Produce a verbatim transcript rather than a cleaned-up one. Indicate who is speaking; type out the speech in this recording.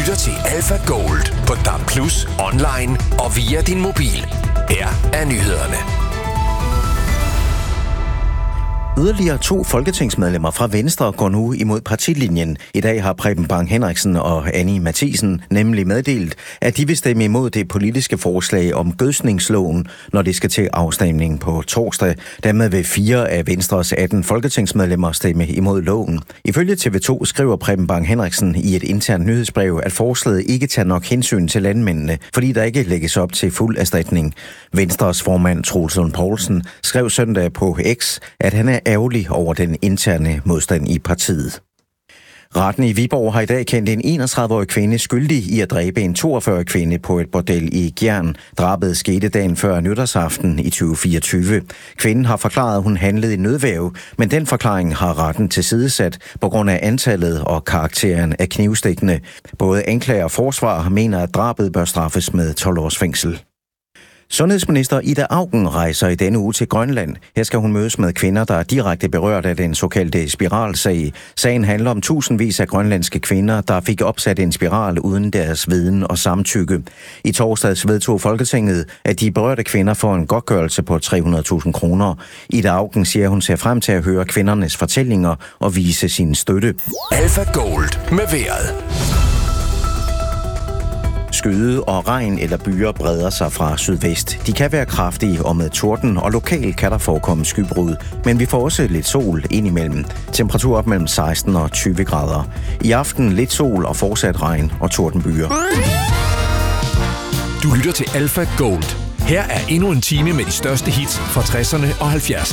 Speaker 1: lytter til Alpha Gold på D A B plus, online og via din mobil. Her er nyhederne.
Speaker 2: Yderligere to folketingsmedlemmer fra Venstre går nu imod partilinjen. I dag har Preben Bang Henriksen og Annie Matthiesen nemlig meddelt, at de vil stemme imod det politiske forslag om gødsningsloven, når det skal til afstemning på torsdag. Dermed vil fire af Venstres atten folketingsmedlemmer stemme imod loven. Ifølge T V to skriver Preben Bang Henriksen i et internt nyhedsbrev, at forslaget ikke tager nok hensyn til landmændene, fordi der ikke lægges op til fuld erstatning. Venstres formand Troels Lund Poulsen skrev søndag på X, at han er ærgerlig over den interne modstand i partiet. Retten i Viborg har i dag kendt en enogtredive-årig kvinde skyldig i at dræbe en toogfyrre-årig kvinde på et bordel i Gjern. Drabet skete dagen før nytårsaften i tyve fireogtyve. Kvinden har forklaret, at hun handlede i nødværge, men den forklaring har retten tilsidesat på grund af antallet og karakteren af knivstikkene. Både anklager og forsvar mener, at drabet bør straffes med tolv års fængsel. Sundhedsminister Ida Auken rejser i denne uge til Grønland. Her skal hun mødes med kvinder, der er direkte berørt af den såkaldte spiralsag. Sagen handler om tusindvis af grønlandske kvinder, der fik opsat en spiral uden deres viden og samtykke. I torsdags vedtog Folketinget, at de berørte kvinder får en godtgørelse på tre hundrede tusind kroner. Ida Auken siger, at hun ser frem til at høre kvindernes fortællinger og vise sin støtte.
Speaker 1: Alpha Gold med vejret.
Speaker 2: Skyde og regn eller byer breder sig fra sydvest. De kan være kraftige og med torden, og lokalt kan der forekomme skybrud. Men vi får også lidt sol indimellem. Temperatur op mellem seksten og tyve grader. I aften lidt sol og fortsat regn og tordenbyer.
Speaker 1: Du lytter til Alpha Gold. Her er endnu en time med de største hits fra tresserne og halvfjerdserne.